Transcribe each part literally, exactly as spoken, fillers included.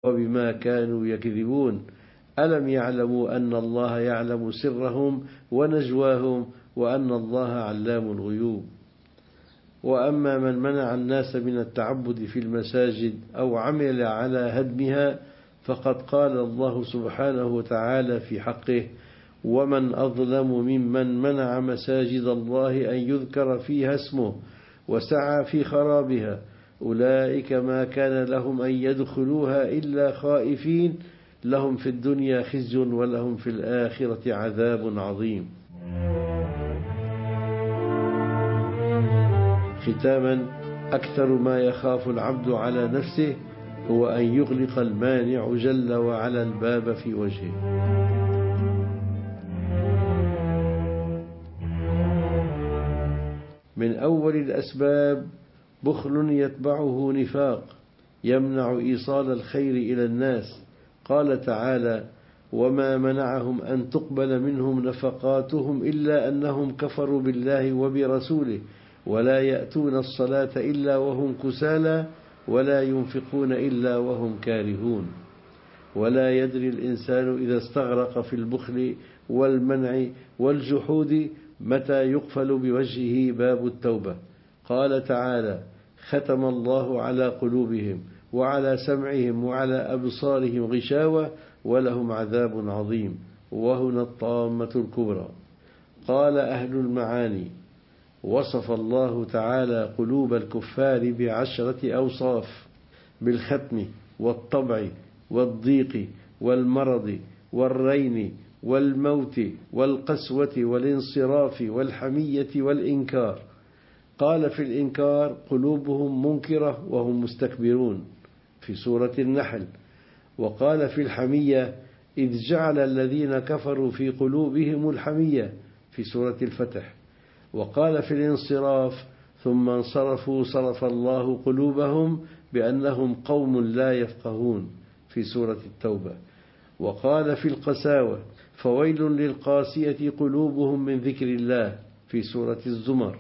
وبما كانوا يكذبون ألم يعلموا أن الله يعلم سرهم ونجواهم وأن الله علام الغيوب. وأما من منع الناس من التعبد في المساجد أو عمل على هدمها فقد قال الله سبحانه وتعالى في حقه: ومن أظلم ممن منع مساجد الله أن يذكر فيها اسمه وسعى في خرابها أولئك ما كان لهم أن يدخلوها إلا خائفين لهم في الدنيا خزي ولهم في الآخرة عذاب عظيم. ختاما، أكثر ما يخاف العبد على نفسه هو أن يغلق المانع جل وعلا الباب في وجهه. من أول الأسباب بخل يتبعه نفاق يمنع إيصال الخير إلى الناس. قال تعالى: وما منعهم أن تقبل منهم نفقاتهم إلا أنهم كفروا بالله وبرسوله ولا يأتون الصلاة إلا وهم كسالى ولا ينفقون إلا وهم كارهون. ولا يدري الإنسان إذا استغرق في البخل والمنع والجحود متى يقفل بوجهه باب التوبة. قال تعالى: ختم الله على قلوبهم وعلى سمعهم وعلى أبصارهم غشاوة ولهم عذاب عظيم. وهنا الطامة الكبرى. قال أهل المعاني: وصف الله تعالى قلوب الكفار بعشرة أوصاف: بالختم والطبع والضيق والمرض والرين والموت والقسوة والانصراف والحمية والإنكار. قال في الإنكار: قلوبهم منكرة وهم مستكبرون في سورة النحل. وقال في الحمية: إذ جعل الذين كفروا في قلوبهم الحمية في سورة الفتح. وقال في الانصراف: ثم انصرفوا صرف الله قلوبهم بأنهم قوم لا يفقهون في سورة التوبة. وقال في القساوة: فويل للقاسية قلوبهم من ذكر الله في سورة الزمر.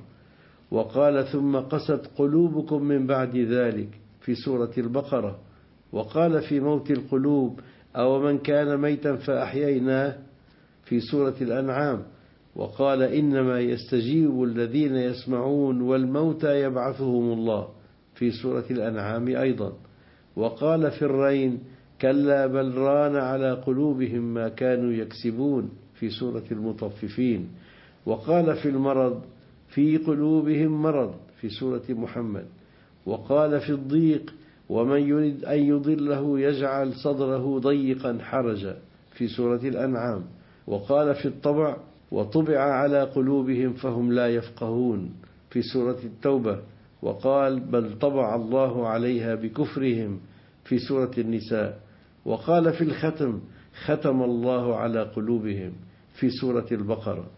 وقال: ثم قست قلوبكم من بعد ذلك في سورة البقرة. وقال في موت القلوب: أو من كان ميتا فأحييناه في سورة الأنعام. وقال: إنما يستجيب الذين يسمعون والموتى يبعثهم الله في سورة الأنعام أيضا. وقال في الرين: كلا بل ران على قلوبهم ما كانوا يكسبون في سورة المطففين. وقال في المرض: في قلوبهم مرض في سورة محمد. وقال في الضيق: ومن يريد أن يضله يجعل صدره ضيقا حرجا في سورة الأنعام. وقال في الطبع: وطبع على قلوبهم فهم لا يفقهون في سورة التوبة. وقال: بل طبع الله عليها بكفرهم في سورة النساء. وقال في الختم: ختم الله على قلوبهم في سورة البقرة.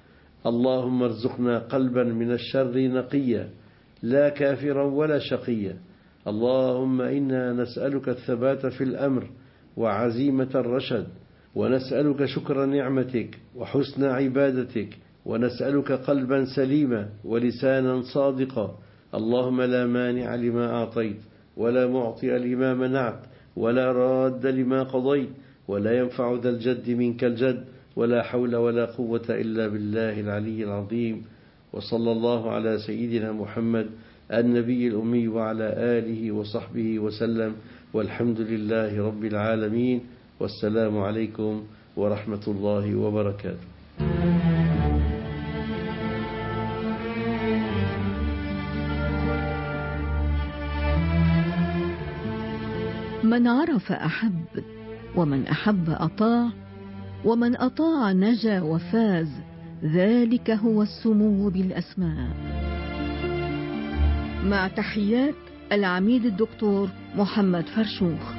اللهم ارزقنا قلبا من الشر نقيا لا كافرا ولا شقيا. اللهم إنا نسألك الثبات في الأمر وعزيمة الرشد، ونسألك شكر نعمتك وحسن عبادتك، ونسألك قلبا سليما ولسانا صادقا. اللهم لا مانع لما أعطيت ولا معطي لما منعت ولا راد لما قضيت ولا ينفع ذا الجد منك الجد، ولا حول ولا قوة إلا بالله العلي العظيم. وصلى الله على سيدنا محمد النبي الأمي وعلى آله وصحبه وسلم، والحمد لله رب العالمين، والسلام عليكم ورحمة الله وبركاته. من عرف أحب، ومن أحب أطاع، ومن أطاع نجا وفاز، ذلك هو السمو بالأسماء. مع تحيات العميد الدكتور محمد فرشوخ.